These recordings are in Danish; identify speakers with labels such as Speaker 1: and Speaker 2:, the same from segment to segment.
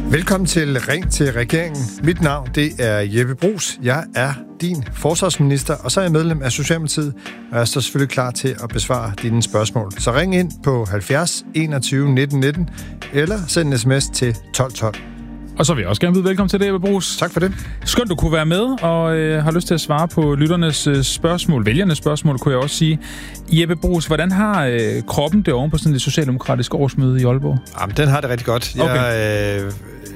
Speaker 1: Velkommen til Ring til regeringen. Mit navn, det er Jeppe Bruus. Jeg er din forsvarsminister, og så er jeg medlem af Socialdemokratiet, og jeg står selvfølgelig klar til at besvare dine spørgsmål. Så ring ind på 70 21 19 19, eller send en sms til 1212.
Speaker 2: Og så vil jeg også gerne byde velkommen til dig, Jeppe Bruus.
Speaker 1: Tak for det.
Speaker 2: Skønt, du kunne være med, og har lyst til at svare på lytternes spørgsmål, vælgernes spørgsmål, kunne jeg også sige. Jeppe Bruus, hvordan har kroppen det oven på sådan et socialdemokratisk årsmøde i Aalborg?
Speaker 1: Jamen, den har det rigtig godt.
Speaker 2: Okay.
Speaker 1: Jeg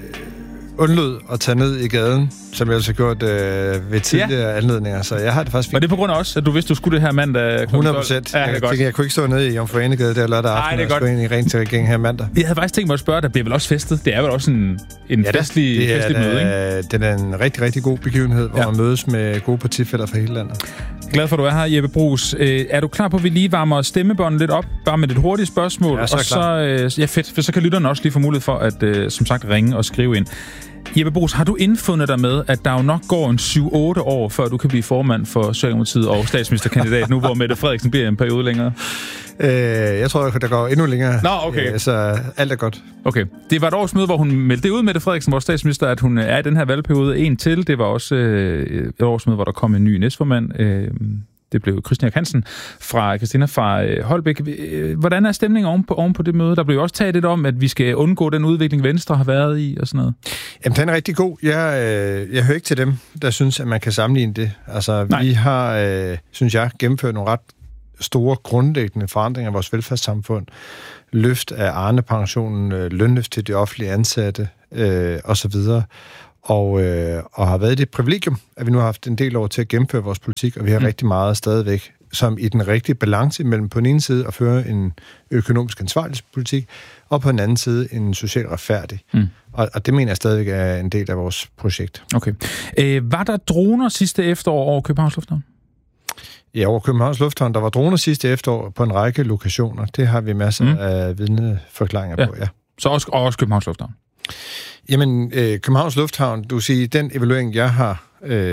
Speaker 1: undlod at tage ned i gaden, som jeg også har gjort ved tidligere anledninger, så jeg har det faktisk fint.
Speaker 2: Var det på grund af os, at du vidste, du skulle det her mandag?
Speaker 1: 100%.
Speaker 2: Ja,
Speaker 1: jeg kunne ikke stå nede i Jomfru Anegade der lørdag aften, og skulle ind i Ring til regeringen her mandag.
Speaker 2: Jeg havde faktisk tænkt mig at spørge, der bliver vel også festet? Det er vel også en festlig møde, ikke?
Speaker 1: Det er en rigtig, rigtig god begivenhed, hvor man mødes med gode partifæller fra hele landet.
Speaker 2: Glad for, at du er her, Jeppe Bruus. Er du klar på, at vi lige varmer stemmebåndet lidt op, bare med et hurtigt spørgsmål?
Speaker 1: Ja, så
Speaker 2: fedt, for så kan lytterne også lige få mulighed for at, som sagt, ringe og skrive ind. Jeppe Bruus, har du indfundet dig med, at der jo nok går en 7-8 år, før du kan blive formand for Socialdemokratiet og statsministerkandidat, nu hvor Mette Frederiksen bliver en periode længere?
Speaker 1: Jeg tror, der går endnu længere.
Speaker 2: Nå, okay.
Speaker 1: Så alt er godt.
Speaker 2: Okay. Det var et årsmøde, hvor hun meldte ud, Mette Frederiksen, vores statsminister, at hun er i den her valgperiode en til. Det var også et årsmøde, hvor der kom en ny næstformand. Det blev Christina Hansen fra Holbæk. Hvordan er stemningen oven på det møde? Der blev også talt lidt om, at vi skal undgå den udvikling, Venstre har været i og sådan noget.
Speaker 1: Jamen, den er rigtig god. Jeg hører ikke til dem, der synes, at man kan sammenligne det. Altså, vi har, synes jeg, gennemført nogle ret store grundlæggende forandringer af vores velfærdssamfund. Løft af Arne-pensionen, lønløft til de offentlige ansatte osv., og har været det privilegium, at vi nu har haft en del år til at gennemføre vores politik, og vi har rigtig meget stadigvæk, som i den rigtige balance mellem på den ene side at føre en økonomisk ansvarlig politik, og på den anden side en socialt retfærdig. Og det mener jeg stadigvæk er en del af vores projekt.
Speaker 2: Okay. Var der droner sidste efterår over Københavns Lufthavn?
Speaker 1: Ja, over Københavns Lufthavn. Der var droner sidste efterår på en række lokationer. Det har vi masser af vidneforklaringer på, ja. Så
Speaker 2: også Københavns Lufthavn?
Speaker 1: Jamen, Københavns Lufthavn, du siger, den evaluering, jeg har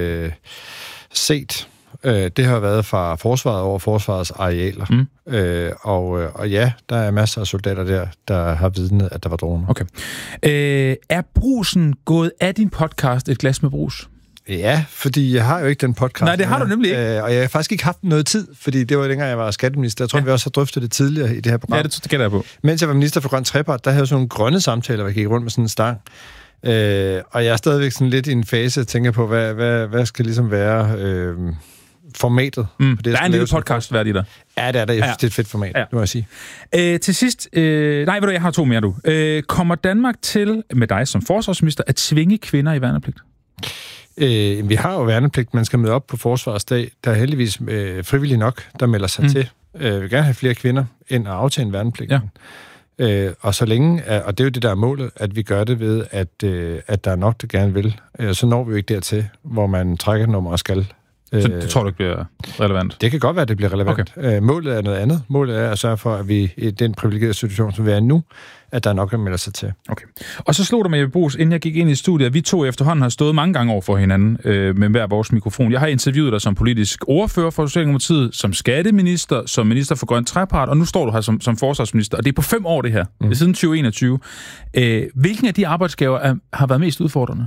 Speaker 1: set, det har været fra forsvaret over forsvarets arealer. Og ja, der er masser af soldater der har vidnet, at der var droner.
Speaker 2: Okay. Er Brusen gået af din podcast Et Glas med Bruus?
Speaker 1: Ja, fordi jeg har jo ikke den podcast.
Speaker 2: Nej, det har du nemlig ikke.
Speaker 1: Og jeg har faktisk ikke haft noget tid, fordi det var dengang, jeg var skatteminister. Jeg tror, vi også har drøftet det tidligere i det her program.
Speaker 2: Ja, det gætter jeg på.
Speaker 1: Mens jeg var minister for Grøn Trepart, der havde jeg sådan nogle grønne samtaler, hvor jeg gik rundt med sådan en stang. Og jeg er stadigvæk sådan lidt i en fase, at tænke på, hvad skal ligesom være formatet. På det,
Speaker 2: der er en lille podcast værd i dig.
Speaker 1: Ja, det er der. Jeg synes, det er et fedt format, det må jeg sige.
Speaker 2: Til sidst, jeg har 2 mere, du. Kommer Danmark til, med dig som forsvarsminister, at tvinge kvinder i værnepligt?
Speaker 1: Vi har jo værnepligt, man skal møde op på Forsvarsdag. Der er heldigvis frivillige nok, der melder sig til. Vi vil gerne have flere kvinder ind og aftjene værnepligten. Og så længe, og det er jo det, der er målet, at vi gør det ved, at der er nok, der gerne vil. Så når vi jo ikke dertil, hvor man trækker nummer og skal.
Speaker 2: Så det tror du ikke bliver relevant?
Speaker 1: Det kan godt være, at det bliver relevant. Okay. Målet er noget andet. Målet er at sørge for, at vi i den privilegerede situation, som vi er nu, at der er nok, der melder sig til.
Speaker 2: Okay. Og så slog der med Jeppe Bruus, inden jeg gik ind i studiet, at vi 2 efterhånden har stået mange gange over for hinanden med hver vores mikrofon. Jeg har interviewet dig som politisk ordfører for Socialdemokratiet, som skatteminister, som minister for Grøn Trepart, og nu står du her som forsvarsminister. Og det er på 5 år, det her. Det er siden 2021. Hvilken af de arbejdsgaver har været mest udfordrende?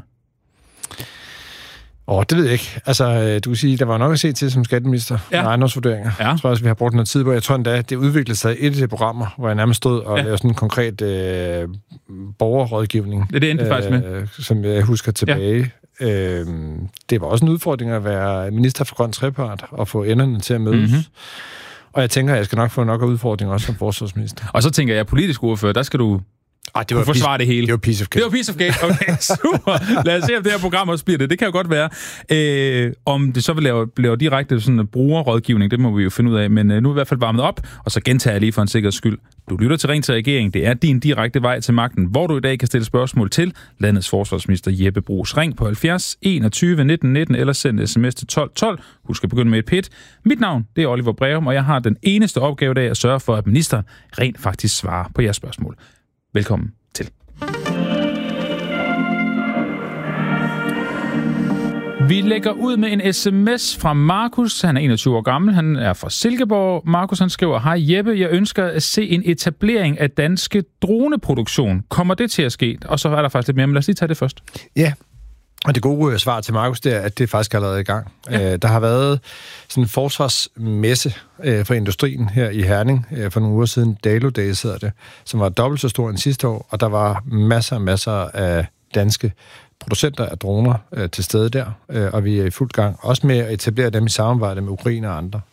Speaker 1: Det ved jeg ikke. Altså, du kan sige, der var nok at se til som skatteminister med ejendomsvurderinger. Ja. Jeg tror også, vi har brugt noget tid på. Jeg tror endda, det udviklede sig i et af de programmer, hvor jeg nærmest stod og lavede sådan en konkret borgerrådgivning.
Speaker 2: Det endte faktisk med.
Speaker 1: Som jeg husker tilbage. Ja. Det var også en udfordring at være minister for Grøn Trepart og få enderne til at mødes. Og jeg tænker, at jeg skal nok få nok af udfordringer også som forsvarsminister.
Speaker 2: Og så tænker jeg, politisk ordfører, der skal du
Speaker 1: det var
Speaker 2: forsvare det hele.
Speaker 1: Det var piece of cake.
Speaker 2: Det var piece of cake. Okay, super. Lad os se, om det her program også bliver det. Det kan jo godt være. Om det så vil lave direkte sådan brugerrådgivning, det må vi jo finde ud af. Men nu er i hvert fald varmet op, og så gentager jeg lige for en sikkerheds skyld. Du lytter til Ring til regeringen. Det er din direkte vej til magten, hvor du i dag kan stille spørgsmål til landets forsvarsminister Jeppe Bruus. Ring på 70 21 19 19 eller send sms til 12 12. Husk at begynde med et pit. Mit navn, det er Oliver Breum, og jeg har den eneste opgave i dag at sørge for, at ministeren rent faktisk svarer på jeres spørgsmål. Velkommen til. Vi lægger ud med en sms fra Markus. Han er 21 år gammel. Han er fra Silkeborg. Markus, han skriver: Hej Jeppe, jeg ønsker at se en etablering af danske droneproduktion. Kommer det til at ske? Og så er der faktisk lidt mere, men lad os lige tage det først.
Speaker 1: Ja, og det gode svar til Markus, det er, at det er faktisk allerede i gang. Ja. Der har været sådan en forsvarsmesse for industrien her i Herning for nogle uger siden. Dalo Days hedder det, som var dobbelt så stor end sidste år, og der var masser af danske producenter af droner til stede der, og vi er i fuld gang. Også med at etablere dem i samarbejde med Ukraine og andre.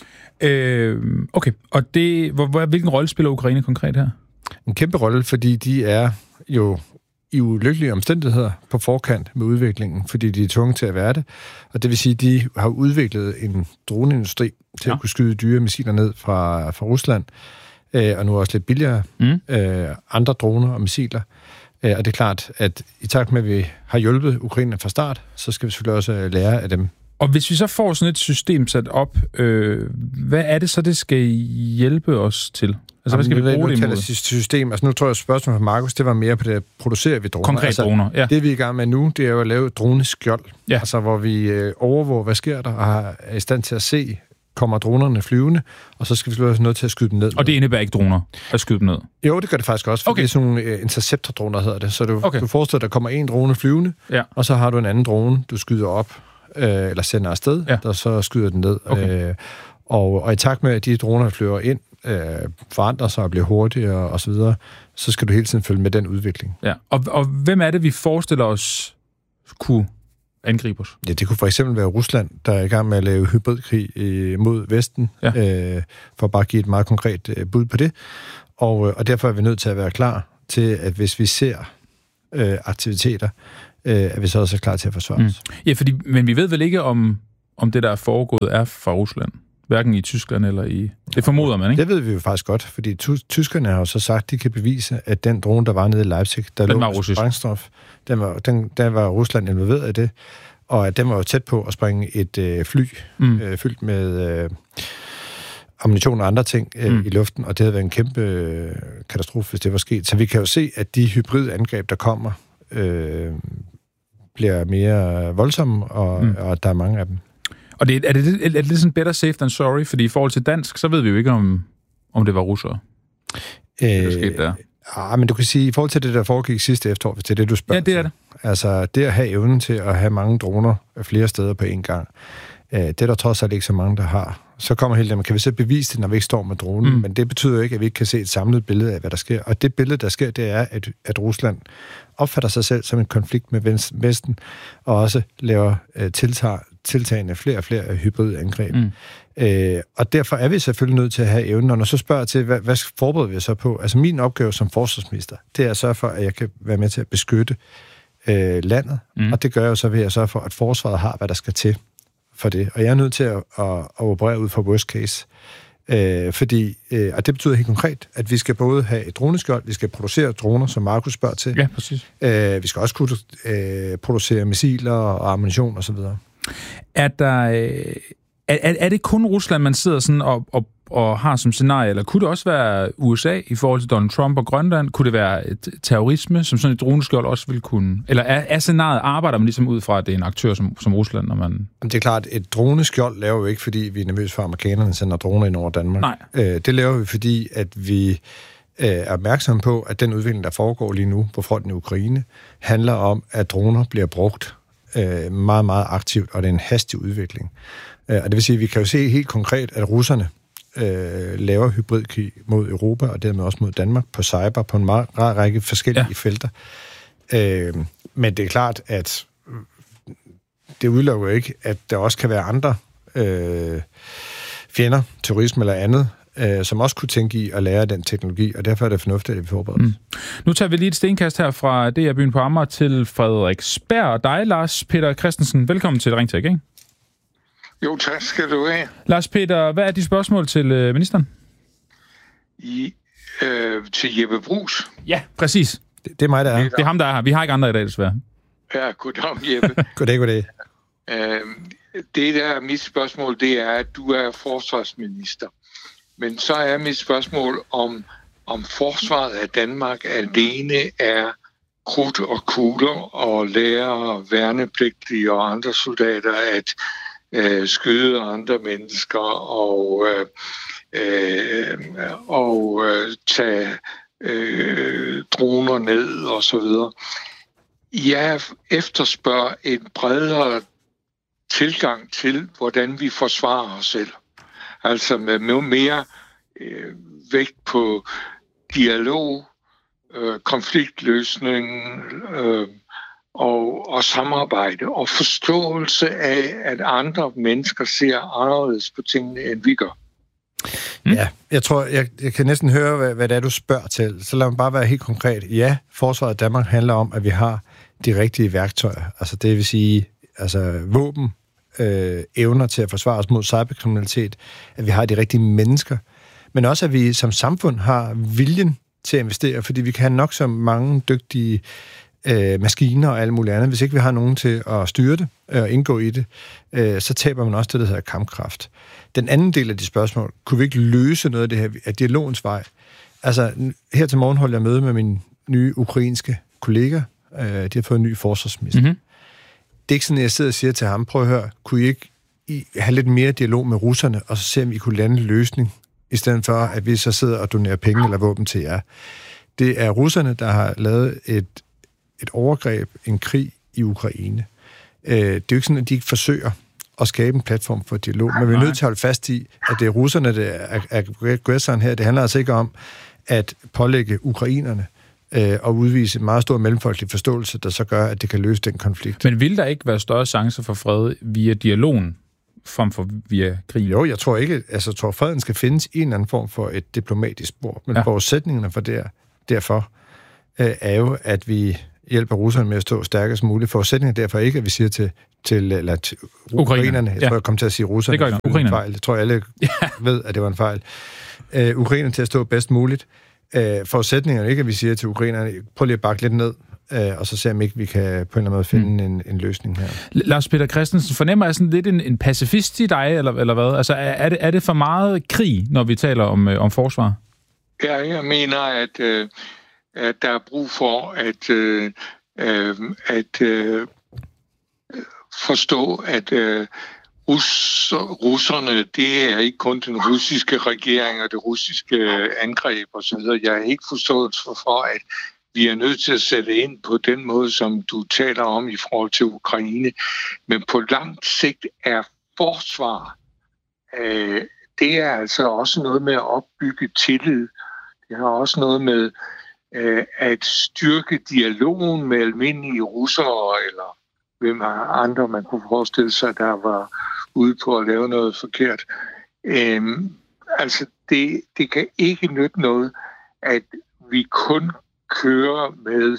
Speaker 2: Okay, og hvilken rolle spiller Ukraine konkret her?
Speaker 1: En kæmpe rolle, fordi de er jo i ulykkelige omstændigheder på forkant med udviklingen, fordi de er tvunget til at være det. Og det vil sige, at de har udviklet en droneindustri til at kunne skyde dyre missiler ned fra Rusland, og nu også lidt billigere andre droner og missiler. Og det er klart, at i takt med, at vi har hjulpet Ukraine fra start, så skal vi selvfølgelig også lære af dem.
Speaker 2: Og hvis vi så får sådan et system sat op, hvad er det så, det skal hjælpe os til? Altså, hvad skal vi bruge det imod?
Speaker 1: System. Altså, nu tror jeg, at spørgsmålet fra Markus, det var mere på det, at producerer vi droner.
Speaker 2: Konkret droner, ja.
Speaker 1: Det vi er i gang med nu, det er jo at lave droneskjold. Ja. Altså, hvor vi overvåger, hvad sker der, og er i stand til at se, kommer dronerne flyvende, og så skal vi selvfølgelig også nødt til at skyde dem ned.
Speaker 2: Og det indebærer ikke droner at skyde dem ned?
Speaker 1: Jo, det gør det faktisk også, for det er sådan nogle interceptor-droner, hedder det. Så du forestiller, at der kommer en drone flyvende, og så har du en anden drone, du skyder op, eller sender afsted, der så skyder den ned. Okay. Og i takt med, at de droner flyver ind, forandrer sig og bliver hurtigere og så videre, så skal du hele tiden følge med den udvikling. Ja.
Speaker 2: Og hvem er det, vi forestiller os kunne angribe os?
Speaker 1: Ja, det kunne for eksempel være Rusland, der er i gang med at lave hybridkrig mod Vesten, for bare at give et meget konkret bud på det. Og derfor er vi nødt til at være klar til, at hvis vi ser aktiviteter, er vi så også klar til at forsvare os.
Speaker 2: Ja, men vi ved vel ikke, om det, der er foregået, er fra Rusland? Hverken i Tyskland eller i... Det formoder man, ikke?
Speaker 1: Det ved vi jo faktisk godt, fordi tyskerne har jo så sagt, at de kan bevise, at den drone, der var nede i Leipzig, der lå sprængstof, den var Rusland involveret i det, og at den var jo tæt på at springe et fly fyldt med ammunition og andre ting i luften, og det havde været en kæmpe katastrofe, hvis det var sket. Så vi kan jo se, at de hybridangreb, der kommer, bliver mere voldsomme, og der er mange af dem.
Speaker 2: Og er det sådan better safe than sorry? Fordi i forhold til dansk, så ved vi jo ikke, om det var russere. Det skete der.
Speaker 1: Men du kan sige, i forhold til det, der foregik sidste efterår, hvis det er det, du spørger.
Speaker 2: Ja, det er det.
Speaker 1: Altså, det at have evnen til at have mange droner flere steder på én gang, det er der trods alt ikke så mange, der har. Så kommer hele det, kan vi så bevise det, når vi ikke står med dronen, men det betyder ikke, at vi ikke kan se et samlet billede af, hvad der sker. Og det billede, der sker, det er, at Rusland opfatter sig selv som en konflikt med Vesten, og også laver tiltagende flere og flere hybridangreb. Og derfor er vi selvfølgelig nødt til at have evnen. Og når så spørger til, hvad forbereder vi så på? Altså min opgave som forsvarsminister, det er at sørge for, at jeg kan være med til at beskytte landet, og det gør jeg så ved at sørge for, at forsvaret har, hvad der skal til for det. Og jeg er nødt til at operere ud fra worst case. Og det betyder helt konkret, at vi skal både have et droneskjold, vi skal producere droner, som Markus spørger til.
Speaker 2: Ja, præcis.
Speaker 1: Vi skal også kunne producere missiler og ammunition osv.
Speaker 2: Er det kun Rusland, man sidder sådan og har som scenarie, eller kunne det også være USA i forhold til Donald Trump og Grønland? Kunne det være terrorisme, som sådan et droneskjold også ville kunne? Eller er scenariet, arbejder man ligesom ud fra, at det er en aktør som Rusland, når man...
Speaker 1: Det er klart, et droneskjold laver vi ikke, fordi vi er nervøse for, at amerikanerne sender droner ind over Danmark.
Speaker 2: Nej.
Speaker 1: Det laver vi, fordi at vi er opmærksomme på, at den udvikling, der foregår lige nu på fronten i Ukraine, handler om, at droner bliver brugt meget, meget aktivt, og det er en hastig udvikling. Og det vil sige, at vi kan jo se helt konkret, at russerne laver hybridkrig mod Europa, og dermed også mod Danmark, på cyber, på en meget række forskellige felter. Men det er klart, at det udelukker ikke, at der også kan være andre fjender, terrorisme eller andet, som også kunne tænke i at lære den teknologi, og derfor er det fornuftigt, at vi forbereder os.
Speaker 2: Nu tager vi lige et stenkast her fra DR Byen på Amager til Frederiksberg, og dig, Lars Peter Christensen. Velkommen til Ring Tech, ikke?
Speaker 3: Jo, tak skal du have.
Speaker 2: Lars Peter, hvad er de spørgsmål til ministeren?
Speaker 3: Til Jeppe Bruus.
Speaker 2: Ja, præcis.
Speaker 1: Det er mig, der er.
Speaker 2: Det er ham, der er her. Vi har ikke andre i dag, desværre.
Speaker 3: Ja, goddag, Jeppe.
Speaker 1: Goddag.
Speaker 3: Det der er mit spørgsmål, det er, at du er forsvarsminister. Men så er mit spørgsmål, om forsvaret af Danmark alene er krudt og kugler og lærer værnepligtige og andre soldater at skyde andre mennesker og tage droner ned og så videre. Jeg efterspørger en bredere tilgang til, hvordan vi forsvarer os selv. Altså med mere vægt på dialog, konfliktløsning og samarbejde og forståelse af, at andre mennesker ser anderledes på tingene, end vi gør.
Speaker 1: Ja, jeg tror, jeg kan næsten høre, hvad det er, du spørger til. Så lad mig bare være helt konkret. Ja, forsvaret af Danmark handler om, at vi har de rigtige værktøjer. Altså det vil sige, altså våben, evner til at forsvare os mod cyberkriminalitet, at vi har de rigtige mennesker, men også at vi som samfund har viljen til at investere, fordi vi kan have nok så mange dygtige maskiner og alt muligt andet. Hvis ikke vi har nogen til at styre det og indgå i det, så taber man også det, der hedder kampkraft. Den anden del af de spørgsmål, kunne vi ikke løse noget af det her af dialogens vej? Altså, her til morgen holdt jeg møde med min nye ukrainske kollega. De har fået en ny forsvarsminister. Mm-hmm. Det er ikke sådan, at jeg sidder og siger til ham, prøv at høre, kunne I ikke have lidt mere dialog med russerne, og så se, om I kunne lande en løsning, i stedet for, at vi så sidder og donerer penge eller våben til jer. Det er russerne, der har lavet et overgreb, en krig i Ukraine. Det er jo ikke sådan, at de ikke forsøger at skabe en platform for dialog, men vi er nødt til at holde fast i, at det er russerne, der er aggresseren her. Det handler altså ikke om at pålægge ukrainerne og udvise en meget stor mellemfolkelig forståelse, der så gør, at det kan løse den konflikt.
Speaker 2: Men vil der ikke være større chance for fred via dialogen, frem for via krig?
Speaker 1: Jo, jeg tror ikke, altså jeg tror, freden skal findes i en eller anden form for et diplomatisk spor, men forudsætningerne for derfor er jo, at vi hjælper russerne med at stå stærkest muligt. Forudsætningen derfor ikke, at vi siger til ukrainerne. Jeg tror, jeg kom til at sige russerne.
Speaker 2: Det gør ikke.
Speaker 1: Fejl. Jeg tror, alle ved, at det var en fejl. Ukrainerne til at stå bedst muligt. Forudsætningen er ikke, at vi siger til ukrainerne, prøv lige at bakke lidt ned, og så ser vi ikke, vi kan på en eller anden måde finde en løsning her.
Speaker 2: Lars Peter Christensen, fornemmer jeg sådan lidt en pacifist i dig, eller hvad? Altså, er det for meget krig, når vi taler om forsvar?
Speaker 3: Ja, jeg mener, at der er brug for at forstå, at russerne, det er ikke kun den russiske regering og det russiske angreb osv. Jeg har ikke forstået for, at vi er nødt til at sætte ind på den måde, som du taler om i forhold til Ukraine. Men på langt sigt er forsvar, det er altså også noget med at opbygge tillid. Det har også noget med at styrke dialogen med almindelige russere, eller hvem andre man kunne forestille sig, der var ude på at lave noget forkert. Altså, det kan ikke nytte noget, at vi kun kører med,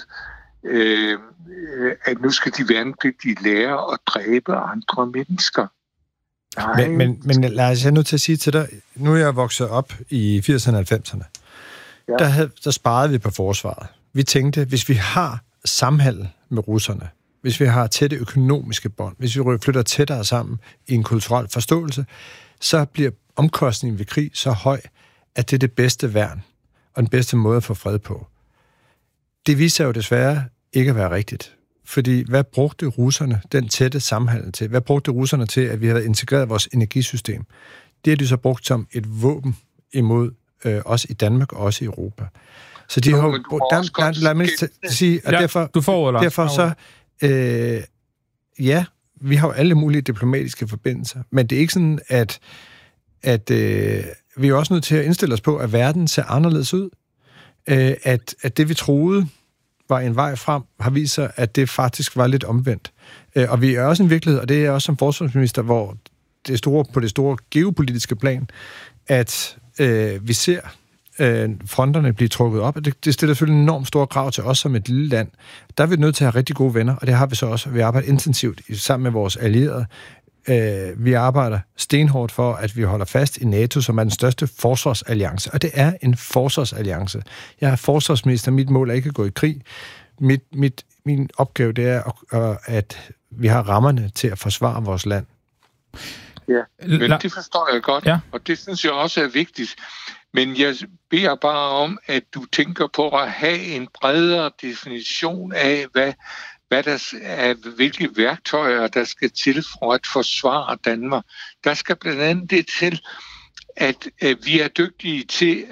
Speaker 3: at nu skal de værnepligtige lære at dræbe andre mennesker.
Speaker 1: Men Lars, jeg er nødt til at sige til dig, nu er jeg vokset op i 80'erne og 90'erne. Ja. Der sparede vi på forsvaret. Vi tænkte, hvis vi har samhandel med russerne, hvis vi har tætte økonomiske bånd, hvis vi flytter tættere sammen i en kulturel forståelse, så bliver omkostningen ved krig så høj, at det er det bedste værn og den bedste måde at få fred på. Det viser jo desværre ikke at være rigtigt. Fordi hvad brugte russerne den tætte samhandel til? Hvad brugte russerne til, at vi havde integreret vores energisystem? Det har de så brugt som et våben imod også i Danmark og også i Europa. Så de har lad mig sige, at derfor så ja, vi har jo alle mulige diplomatiske forbindelser, men det er ikke sådan, at vi er også nødt til at indstille os på, at verden ser anderledes ud. At det, vi troede var en vej frem, har vist sig, at det faktisk var lidt omvendt. Og vi er også en virkelighed, og det er også som forsvarsminister, hvor det store på det store geopolitiske plan, at vi ser fronterne blive trukket op, og det stiller selvfølgelig enormt store krav til os som et lille land. Der er vi nødt til at have rigtig gode venner, og det har vi så også. Vi arbejder intensivt sammen med vores allierede. Vi arbejder stenhårdt for, at vi holder fast i NATO, som er den største forsvarsalliance. Og det er en forsvarsalliance. Jeg er forsvarsminister, mit mål er ikke at gå i krig. Min opgave, det er, at vi har rammerne til at forsvare vores land.
Speaker 3: Ja, men det forstår jeg godt, og det synes jeg også er vigtigt. Men jeg beder bare om, at du tænker på at have en bredere definition af, hvilke værktøjer, der skal til for at forsvare Danmark. Der skal blandt andet det til, at vi er dygtige til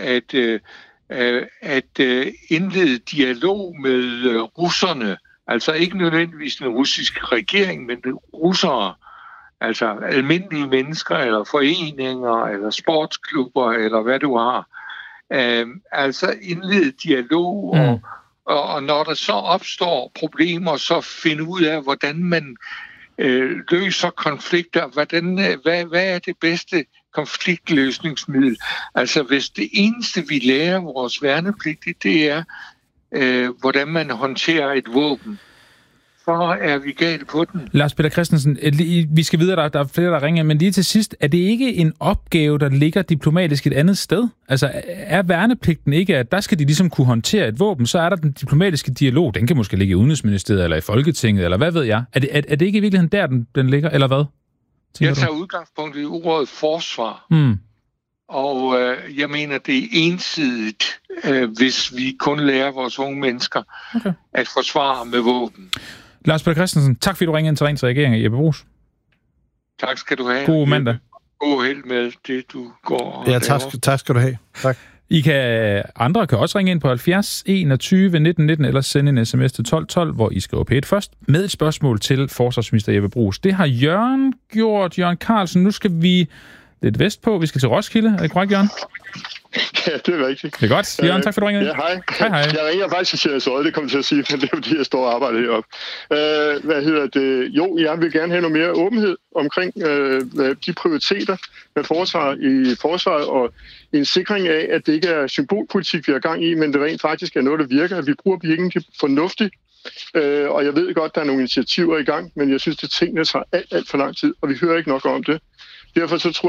Speaker 3: at indlede dialog med russerne. Altså ikke nødvendigvis den russiske regering, men russere. Altså almindelige mennesker, eller foreninger, eller sportsklubber, eller hvad du har. Altså indlede dialog, og når der så opstår problemer, så finde ud af, hvordan man løser konflikter. Hvad er det bedste konfliktløsningsmiddel? Altså hvis det eneste, vi lærer vores værnepligtige, det er, hvordan man håndterer et våben, så er vi galt på den.
Speaker 2: Lars Peter Christensen, vi skal videre, der er flere, der ringer, men lige til sidst, er det ikke en opgave, der ligger diplomatisk et andet sted? Altså, er værnepligten ikke, at der skal de ligesom kunne håndtere et våben, så er der den diplomatiske dialog, den kan måske ligge i Udenrigsministeriet, eller i Folketinget, eller hvad ved jeg? Er det ikke i virkeligheden der, den ligger, eller hvad?
Speaker 3: Jeg tager udgangspunkt i ordet forsvar. Og jeg mener, det er ensidigt, hvis vi kun lærer vores unge mennesker at forsvare med våben.
Speaker 2: Lars Peter Christensen, tak fordi du ringede ind til Rens Regering, Jeppe Bruus.
Speaker 3: Tak skal du have.
Speaker 2: God mandag.
Speaker 3: God held med det, du går.
Speaker 1: Ja, tak skal du have. Tak.
Speaker 2: Andre kan også ringe ind på 70 21 19 19 eller sende en sms til 12 12, hvor I skriver P1 først med et spørgsmål til forsvarsminister Jeppe Bruus. Det har Jørgen gjort. Jørgen Carlsen, nu skal vi lidt vestpå. Vi skal til Roskilde. Er det korrekt, Jørgen?
Speaker 4: Ja, det er rigtigt.
Speaker 2: Det er godt. Jørgen, tak for, du ringede.
Speaker 4: Ja, hej.
Speaker 2: Hej.
Speaker 4: Jeg ringer faktisk til Sjællands Odde, det kommer til at sige, men det er fordi, jeg står og arbejder heroppe. Jo, jeg vil gerne have noget mere åbenhed omkring de prioriteter med forsvaret og en sikring af, at det ikke er symbolpolitik, vi har gang i, men det rent faktisk er noget, der virker, at vi bruger pengene fornuftigt. Og jeg ved godt, der er nogle initiativer i gang, men jeg synes, det tingene tager alt for lang tid, og vi hører ikke nok om det. Derfor så tror